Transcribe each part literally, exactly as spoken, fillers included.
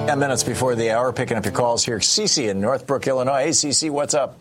Ten minutes before the hour, picking up your calls here. Cece in Northbrook, Illinois. Hey, Cece, what's up?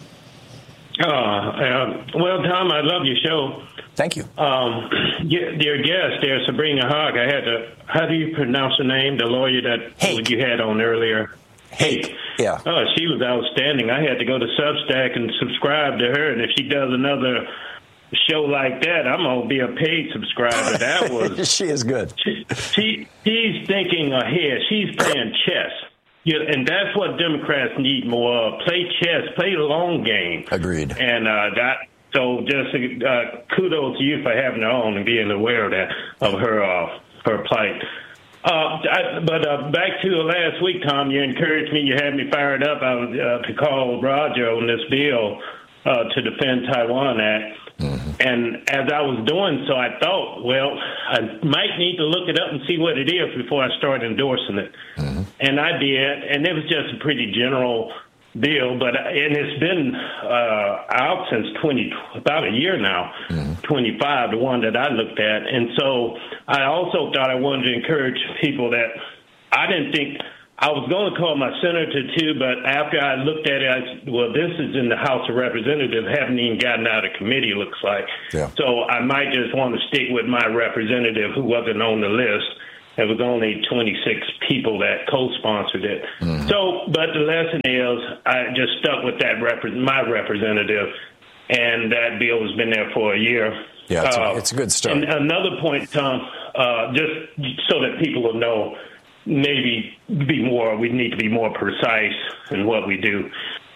Uh, uh, well, Tom, I love your show. Thank you. Um, your guest there, Sabrina Hogg, I had to, how do you pronounce her name? The lawyer that Hake. you had on earlier. Hake. Yeah. Oh, she was outstanding. I had to go to Substack and subscribe to her, and if she does another show like that, I'm going to be a paid subscriber. That was she is good. She, she She's thinking ahead. She's playing chess. Yeah, and that's what Democrats need more of. Play chess, play the long game. Agreed. And uh, that, so just uh, kudos to you for having her on and being aware of that, of her uh, her plight. Uh, I, but uh, back to last week, Tom, you encouraged me, you had me fired up I was, uh, to call Roger on this bill uh, to defend Taiwan Act. Mm-hmm. And as I was doing so, I thought, well, I might need to look it up and see what it is before I start endorsing it. Mm-hmm. And I did, and it was just a pretty general bill, but and it's been uh, out since twenty, about a year now, mm-hmm. twenty-five, the one that I looked at. And so I also thought I wanted to encourage people that I didn't think I was going to call my senator too, but after I looked at it, I said, well, this is in the House of Representatives, haven't even gotten out of committee, looks like. Yeah. So I might just want to stick with my representative who wasn't on the list. There was only twenty-six people that co-sponsored it. Mm-hmm. So, but the lesson is I just stuck with that rep- my representative, and that bill has been there for a year. Yeah, it's, uh, a, it's a good start. And another point, Tom, uh, just so that people will know, maybe be more, we need to be more precise in what we do.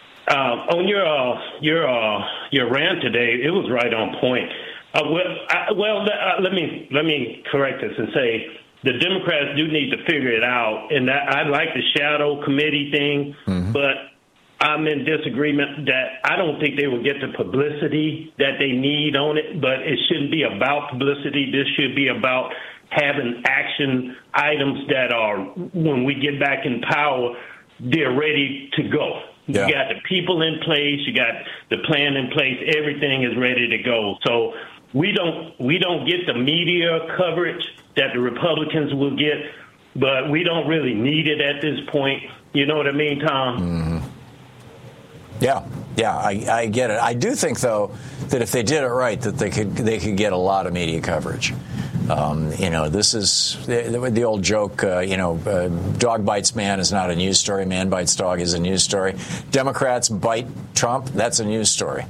Uh, on your uh, your uh, your rant today, it was right on point. Uh, well, I, well uh, let me let me correct this and say the Democrats do need to figure it out. And that, I like the shadow committee thing, mm-hmm. but I'm in disagreement that I don't think they will get the publicity that they need on it. But it shouldn't be about publicity. This should be about having action items that are, when we get back in power, they're ready to go. Yeah. You got the people in place, you got the plan in place, everything is ready to go. So we don't we don't get the media coverage that the Republicans will get, but we don't really need it at this point. You know what I mean, Tom? Mm-hmm. Yeah, yeah, I, I get it. I do think, though, that if they did it right, that they could they could get a lot of media coverage. Um, you know, this is the, the old joke, uh, you know, uh, dog bites man is not a news story. Man bites dog is a news story. Democrats bite Trump. That's a news story.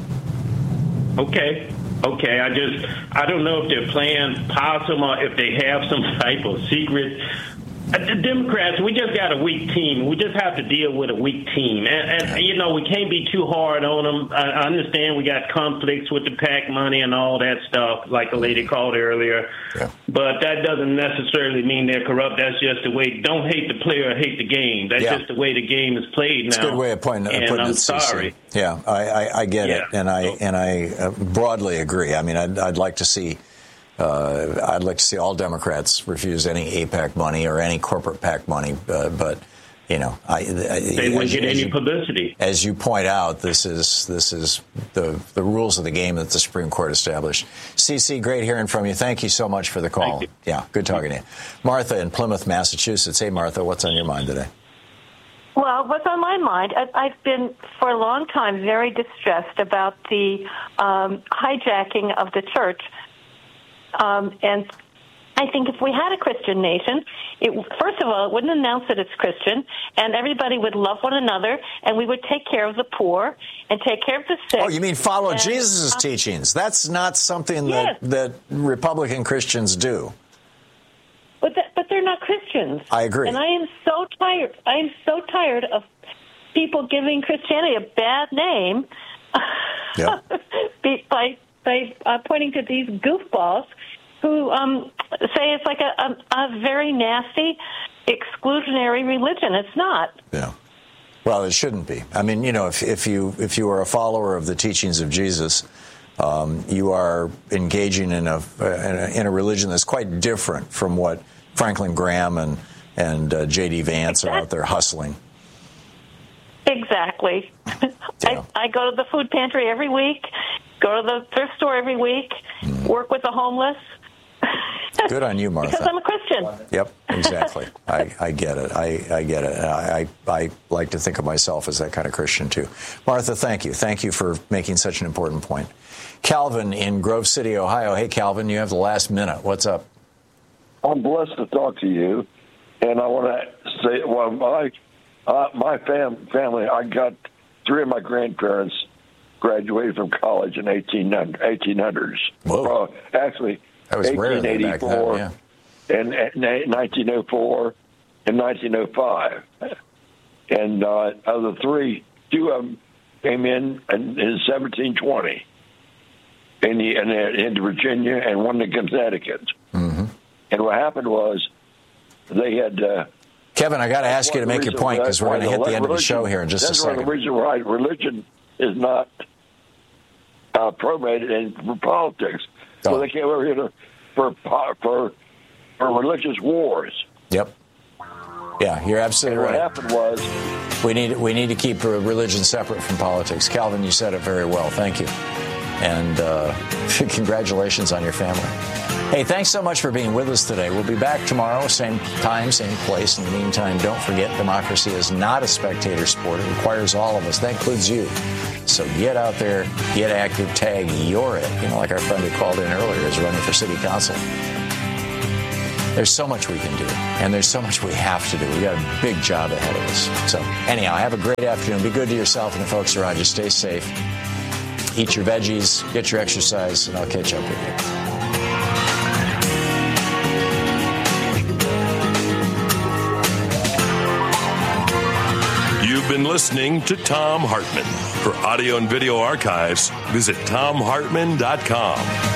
Okay. Okay. I just I don't know if they're playing possum or if they have some type of secret. The Democrats, we just got a weak team. We just have to deal with a weak team. And, and you know, we can't be too hard on them. I understand we got conflicts with the PAC money and all that stuff, like a lady called earlier. Yeah. But that doesn't necessarily mean they're corrupt. That's just the way. Don't hate the player, hate the game. That's yeah. just the way the game is played now. It's a good way of pointing, and putting I'm it. sorry. Yeah, I, I, I get yeah. it. And I, and I uh, broadly agree. I mean, I'd, I'd like to see... Uh, I'd like to see all Democrats refuse any AIPAC money or any corporate PAC money, uh, but you know, I, I, they wouldn't get any you, publicity. As you point out, this is this is the the rules of the game that the Supreme Court established. Cece, great hearing from you. Thank you so much for the call. Yeah, good talking to you. Martha in Plymouth, Massachusetts. Hey, Martha, what's on your mind today? Well, what's on my mind, I've been for a long time very distressed about the um, hijacking of the church. Um, and I think if we had a Christian nation, it, first of all, it wouldn't announce that it's Christian, and everybody would love one another, and we would take care of the poor and take care of the sick. Oh, you mean follow and, Jesus' um, teachings? That's not something yes. that, that Republican Christians do. But that, but they're not Christians. I agree. And I am so tired. I am so tired of people giving Christianity a bad name yep. by by uh, pointing to these goofballs who um, say it's like a, a, a very nasty, exclusionary religion. It's not. Yeah. Well, it shouldn't be. I mean, you know, if, if you if you are a follower of the teachings of Jesus, um, you are engaging in a, in a in a religion that's quite different from what Franklin Graham and and uh, J D Vance exactly. are out there hustling. Exactly. Yeah. I, I go to the food pantry every week. Go to the thrift store every week, mm. work with the homeless. Good on you, Martha. Because I'm a Christian. Yep, exactly. I, I get it. I, I get it. I, I, I like to think of myself as that kind of Christian, too. Martha, thank you. Thank you for making such an important point. Calvin in Grove City, Ohio. Hey, Calvin, you have the last minute. What's up? I'm blessed to talk to you, and I want to say, well, my uh, my fam- family, I got three of my grandparents graduated from college in eighteen hundreds. Whoa. Uh, actually, that was eighteen eighty-four, back then, yeah. and nineteen oh four, and nineteen oh five. And uh, of the three, two of them came in in, in seventeen twenty in the, in, into Virginia, and one in Connecticut. Mm-hmm. And what happened was they had... Uh, Kevin, I got to ask you to make your point, because we're going to hit the end of the show here in just a second. That's the reason why religion is not uh, probated in politics. So oh. they came over here to, for, for, for religious wars. Yep. Yeah, you're absolutely and right. What happened was... We need, we need to keep religion separate from politics. Calvin, you said it very well. Thank you. And uh, congratulations on your family. Hey, thanks so much for being with us today. We'll be back tomorrow, same time, same place. In the meantime, don't forget, democracy is not a spectator sport. It requires all of us. That includes you. So get out there, get active, tag, you're it. You know, like our friend who called in earlier is running for city council. There's so much we can do, and there's so much we have to do. We got a big job ahead of us. So anyhow, have a great afternoon. Be good to yourself and the folks around you. Stay safe. Eat your veggies, get your exercise, and I'll catch up with you. You've been listening to Thom Hartmann. For audio and video archives, visit thom hartmann dot com.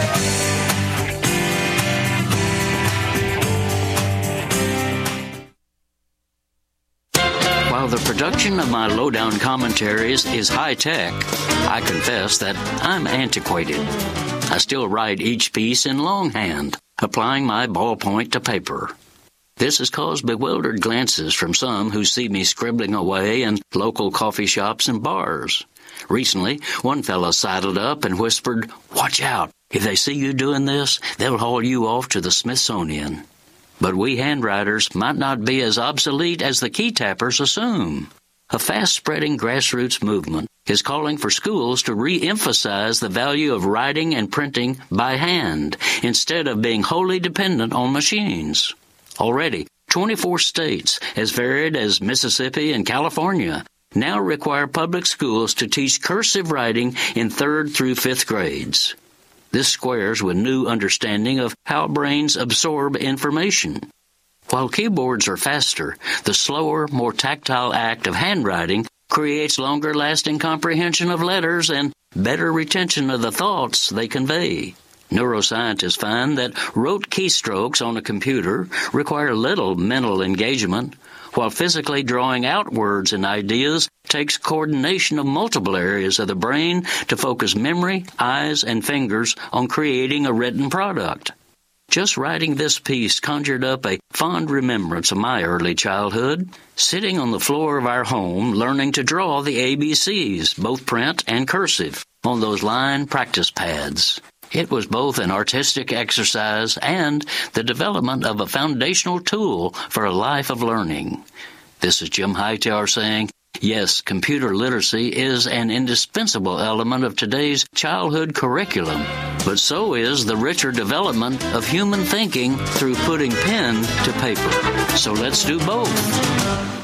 While the production of my lowdown commentaries is high-tech, I confess that I'm antiquated. I still write each piece in longhand, applying my ballpoint to paper. This has caused bewildered glances from some who see me scribbling away in local coffee shops and bars. Recently, one fellow sidled up and whispered, "Watch out. If they see you doing this, they'll haul you off to the Smithsonian." But we handwriters might not be as obsolete as the key tappers assume. A fast-spreading grassroots movement is calling for schools to re-emphasize the value of writing and printing by hand instead of being wholly dependent on machines. Already, twenty-four states, as varied as Mississippi and California, now require public schools to teach cursive writing in third through fifth grades. This squares with new understanding of how brains absorb information. While keyboards are faster, the slower, more tactile act of handwriting creates longer-lasting comprehension of letters and better retention of the thoughts they convey. Neuroscientists find that rote keystrokes on a computer require little mental engagement, while physically drawing out words and ideas takes coordination of multiple areas of the brain to focus memory, eyes, and fingers on creating a written product. Just writing this piece conjured up a fond remembrance of my early childhood, sitting on the floor of our home learning to draw the A B Cs, both print and cursive, on those line practice pads. It was both an artistic exercise and the development of a foundational tool for a life of learning. This is Jim Hightower saying, yes, computer literacy is an indispensable element of today's childhood curriculum, but so is the richer development of human thinking through putting pen to paper. So let's do both.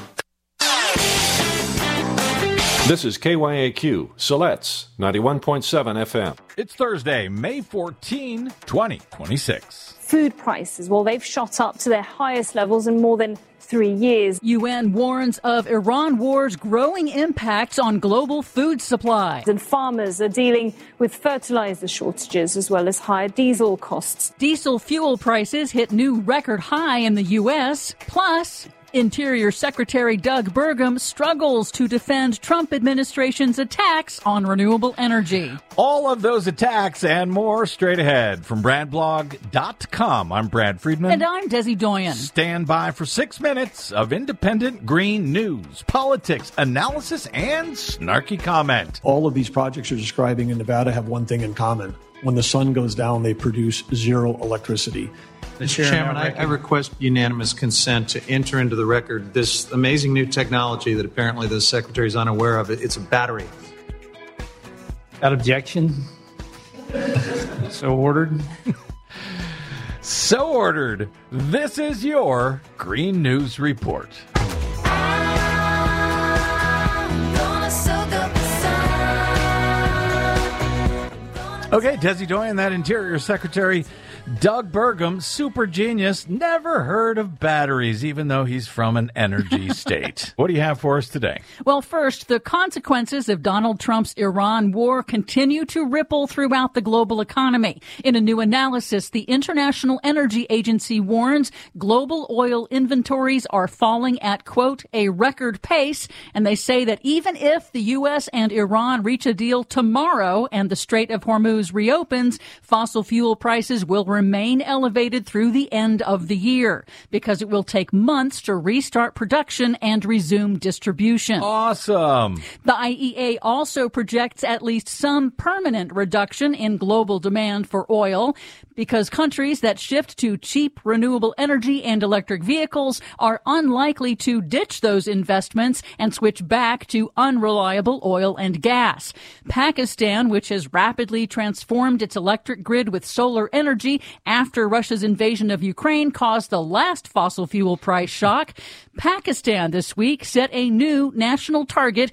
This is K Y A Q, Siletz, ninety-one point seven F M. It's Thursday, May fourteenth, twenty twenty-six. Food prices, well, they've shot up to their highest levels in more than three years. U N warns of Iran war's growing impacts on global food supply. And farmers are dealing with fertilizer shortages as well as higher diesel costs. Diesel fuel prices hit new record high in the U S. Plus, Interior Secretary Doug Burgum struggles to defend Trump administration's attacks on renewable energy. All of those attacks and more straight ahead from brad blog dot com. I'm Brad Friedman. And I'm Desi Doyen. Stand by for six minutes of independent green news, politics, analysis, and snarky comment. All of these projects you're describing in Nevada have one thing in common. When the sun goes down, they produce zero electricity. Mister Chairman, I, I request unanimous consent to enter into the record this amazing new technology that apparently the Secretary is unaware of. It's a battery. Without objection. So ordered. So ordered. This is your Green News Report. Okay, Desi Doyen, that Interior Secretary Doug Burgum, super genius, never heard of batteries, even though he's from an energy state. What do you have for us today? Well, first, the consequences of Donald Trump's Iran war continue to ripple throughout the global economy. In a new analysis, the International Energy Agency warns global oil inventories are falling at, quote, a record pace. And they say that even if the U S and Iran reach a deal tomorrow and the Strait of Hormuz reopens, fossil fuel prices will remain elevated through the end of the year because it will take months to restart production and resume distribution. Awesome. The I E A also projects at least some permanent reduction in global demand for oil because countries that shift to cheap renewable energy and electric vehicles are unlikely to ditch those investments and switch back to unreliable oil and gas. Pakistan, which has rapidly transformed its electric grid with solar energy after Russia's invasion of Ukraine caused the last fossil fuel price shock, Pakistan this week set a new national target